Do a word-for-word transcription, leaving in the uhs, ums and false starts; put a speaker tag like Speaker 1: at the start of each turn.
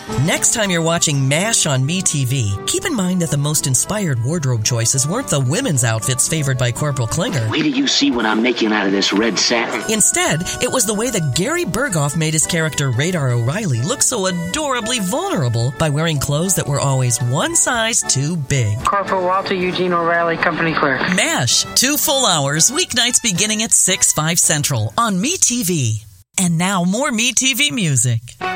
Speaker 1: Next time you're watching MASH on MeTV, keep in mind that the most inspired wardrobe choices weren't the women's outfits favored by Corporal Klinger.
Speaker 2: Wait till you see what I'm making out of this red satin.
Speaker 1: Instead, it was the way that Gary Berghoff made his character Radar O'Reilly look so adorably vulnerable by wearing clothes that were always one size too big.
Speaker 3: Corporal Walter Eugene O'Reilly, company clerk.
Speaker 1: MASH, two full hours, weeknights beginning at six, five Central on MeTV. And now more MeTV music.